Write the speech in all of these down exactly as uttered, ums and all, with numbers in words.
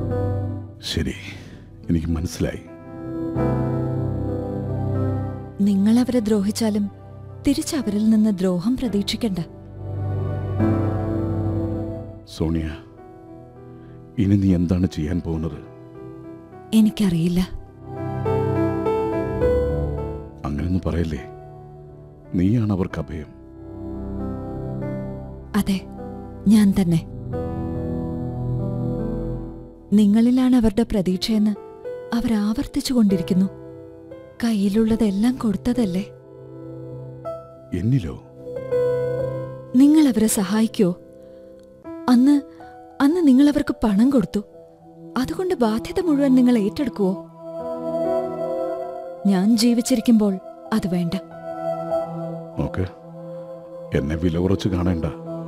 ശരി, എനിക്ക് മനസ്സിലായി. നിങ്ങൾ അവരെ ദ്രോഹിച്ചാലും തിരിച്ചവരിൽ നിന്ന് ദ്രോഹം പ്രതീക്ഷിക്കണ്ട. സോണിയ, ഇനി നീ എന്താണ് ചെയ്യാൻ പോകുന്നത്? എനിക്കറിയില്ല. അങ്ങനെയൊന്നും പറയല്ലേ. നീയാണ് അവർക്ക് അഭയം. അതെ, ഞാൻ തന്നെ. നിങ്ങളിലാണ് അവരുടെ പ്രതീക്ഷയെന്ന് അവരാവർത്തിച്ചുകൊണ്ടിരിക്കുന്നു. കയ്യിലുള്ളതെല്ലാം കൊടുത്തതല്ലേ? എന്നിലോ? നിങ്ങൾ അവരെ സഹായിക്കോ? അന്ന് അന്ന് നിങ്ങൾ അവർക്ക് പണം കൊടുത്തു. അതുകൊണ്ട് ബാധ്യത മുഴുവൻ നിങ്ങൾ ഏറ്റെടുക്കുവോ? ഞാൻ ജീവിച്ചിരിക്കുമ്പോൾ അത് വേണ്ട. നോക്ക്, എന്നെ വില കുറച്ച് കാണേണ്ട.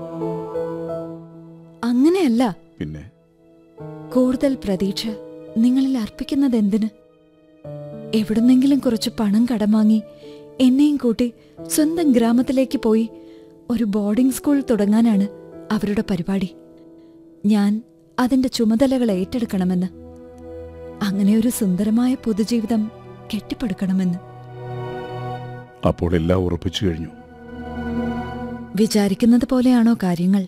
അങ്ങനെയല്ല. പിന്നെ കൂടുതൽ പ്രതീക്ഷ നിങ്ങളിൽ അർപ്പിക്കുന്നത് എന്തിന്? എവിടുന്നെങ്കിലും കുറച്ച് പണം കടം വാങ്ങി എന്നെയും കൂട്ടി സ്വന്തം ഗ്രാമത്തിലേക്ക് പോയി ഒരു ബോർഡിംഗ് സ്കൂൾ തുടങ്ങാനാണ് അവരുടെ പരിപാടി. ഞാൻ അതിന്റെ ചുമതലകൾ ഏറ്റെടുക്കണമെന്ന്, അങ്ങനെ ഒരു സുന്ദരമായ പൊതുജീവിതം കെട്ടിപ്പടുക്കണമെന്ന്. അപ്പോൾ എല്ലാം ഉറപ്പിച്ചു കഴിഞ്ഞു. വിചാരിക്കുന്നത് പോലെയാണോ കാര്യങ്ങൾ?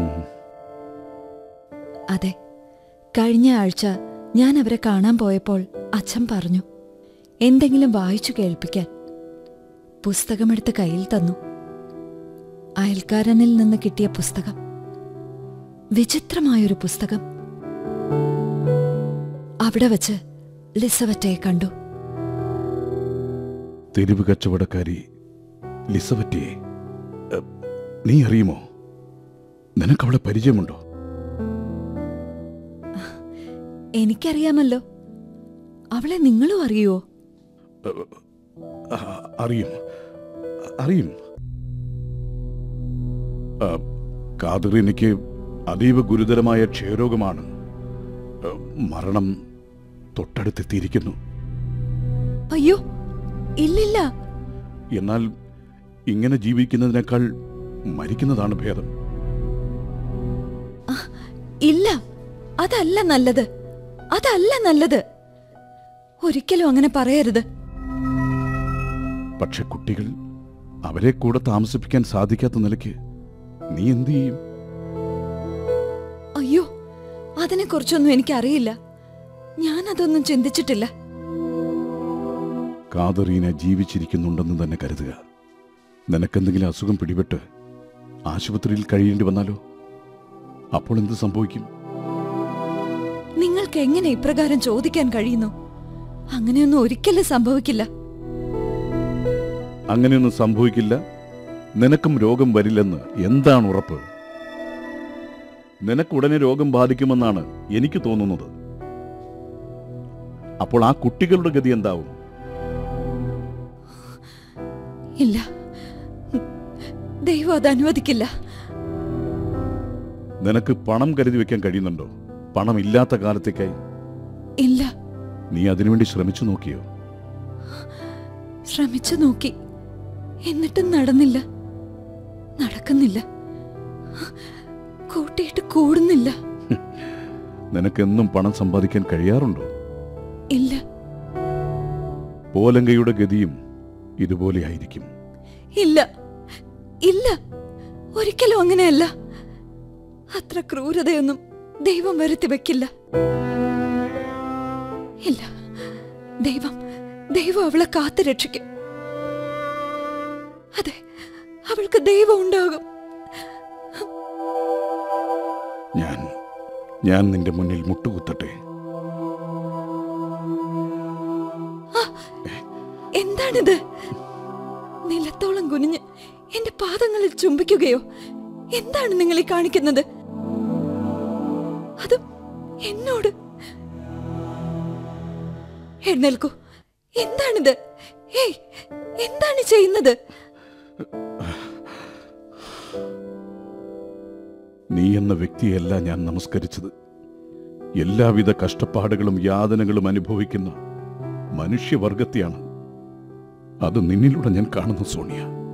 അതെ. കഴിഞ്ഞ ആഴ്ച ഞാൻ അവരെ കാണാൻ പോയപ്പോൾ അച്ഛൻ പറഞ്ഞു എന്തെങ്കിലും വായിച്ചു കേൾപ്പിക്കാൻ. പുസ്തകമെടുത്ത് കയ്യിൽ തന്നു. അയൽക്കാരനിൽ നിന്ന് കിട്ടിയ പുസ്തകം. വിചിത്രമായൊരു പുസ്തകം. അവിടെ വച്ച് ലിസവറ്റയെ കണ്ടു. തെരുവ് കച്ചവടക്കാരി ലിസവറ്റയെ നീ അറിയുമോ? നിനക്കവളെ പരിചയമുണ്ടോ? എനിക്കറിയാമല്ലോ. അവളെ നിങ്ങളും അറിയുവോ? അറിയും അറിയും ഖാദിർ, എനിക്ക് അതീവ ഗുരുതരമായ ക്ഷയരോഗമാണ്. മരണം തൊട്ടടുത്തെത്തിയിരിക്കുന്നു. അയ്യോ, ഇല്ലില്ല. എന്നാൽ ഇങ്ങനെ ജീവിക്കുന്നതിനേക്കാൾ മരിക്കുന്നതാണ് ഭേദം. ഇല്ല, അതല്ല നല്ലത്. അതല്ല നല്ലത്. ഒരിക്കലും അങ്ങനെ പറയരുത്. പക്ഷെ കുട്ടികൾ, അവരെ കൂടെ താമസിപ്പിക്കാൻ സാധിക്കാത്ത നിലയ്ക്ക് നീ എന്തു ചെയ്യും? അയ്യോ, അതിനെക്കുറിച്ചൊന്നും എനിക്കറിയില്ല. ഞാനതൊന്നും ചിന്തിച്ചിട്ടില്ല. ഖാദിറീന ജീവിച്ചിരിക്കുന്നുണ്ടെന്ന് തന്നെ കരുതുക. നിനക്കെന്തെങ്കിലും അസുഖം പിടിപെട്ട് ആശുപത്രിയിൽ കഴിയേണ്ടി വന്നാലോ? അപ്പോൾ എന്ത് സംഭവിക്കും? നിങ്ങൾക്ക് എങ്ങനെ ഇപ്രകാരം ചോദിക്കാൻ കഴിയുന്നു? അങ്ങനെയൊന്നും ഒരിക്കലും സംഭവിക്കില്ല. അങ്ങനെയൊന്നും സംഭവിക്കില്ല. നിനക്കും രോഗം വരില്ലെന്ന് എന്താണ് ഉറപ്പ്? നിനക്കുടനെ രോഗം ബാധിക്കുമെന്നാണ് എനിക്ക് തോന്നുന്നത്. അപ്പോൾ ആ കുട്ടികളുടെ ഗതി എന്താവും? ഇല്ല, ദൈവം അത് അനുവദിക്കില്ല. നിനക്ക് പണം കരുതി വെക്കാൻ കഴിയുന്നുണ്ടോ? പണം ഇല്ലാത്ത കാലത്തേക്കായി? ഇല്ല. നീ അതിനുവേണ്ടി ശ്രമിച്ചു നോക്കിയോ? ശ്രമിച്ചു നോക്കി, എന്നിട്ടും നടന്നില്ല. നടക്കുന്നില്ല. കൂട്ടിയിട്ട് കൂടുന്നില്ല. നിനക്കെന്നും പണം സമ്പാദിക്കാൻ കഴിയാറുണ്ടോ? ഇല്ല. പോലങ്കയുടെ ഗതിയും ഇതുപോലെ ആയിരിക്കും. ഇല്ല, ഇല്ല, ഒരിക്കലും അങ്ങനെയല്ല. അത്ര ക്രൂരതയൊന്നും ദൈവം വരുത്തി വെക്കില്ല. ഇല്ല, ദൈവം ദൈവം അവളെ കാത്തു രക്ഷിക്കും. അതെ, അവൾക്ക് ദൈവം ഉണ്ടാകും. ഞാൻ ഞാൻ നിന്റെ മുന്നിൽ മുട്ടുകുത്തട്ടെ. എന്താണിത്? നിലത്തോളം കുനിഞ്ഞ് എന്റെ പാദങ്ങളിൽ ചുംബിക്കുകയോ? എന്താണ് നിങ്ങൾ ഈ കാണിക്കുന്നത്? അത് എന്നോട്? എഴുന്നേൽക്കൂ. എന്താണിത്? ഏയ്, എന്താണ് ചെയ്യുന്നത്? നീ എന്ന വ്യക്തിയല്ല ഞാൻ നമസ്കരിച്ചത്. എല്ലാവിധ കഷ്ടപ്പാടുകളും യാതനകളും അനുഭവിക്കുന്ന മനുഷ്യവർഗത്തെയാണ്. അത് നിന്നിലൂടെ ഞാൻ കാണുന്നു സോണിയ.